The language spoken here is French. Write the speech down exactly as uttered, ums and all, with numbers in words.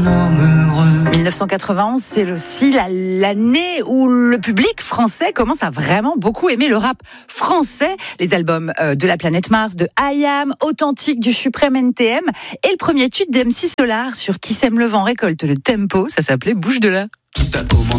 dix-neuf cent quatre-vingt-onze, c'est aussi la, l'année où le public français commence à vraiment beaucoup aimer le rap français. Les albums euh, de la planète Mars, de I Am, Authentique du Suprême N T M et le premier tube d'M C Solar sur Qui sème le vent récolte le tempo, ça s'appelait Bouge de là.